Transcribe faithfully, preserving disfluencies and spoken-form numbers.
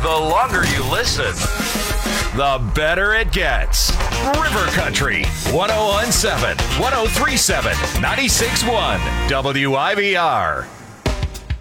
The longer you listen, the better it gets. River Country, one oh one point seven, one oh three point seven, ninety-six point one, W I V R.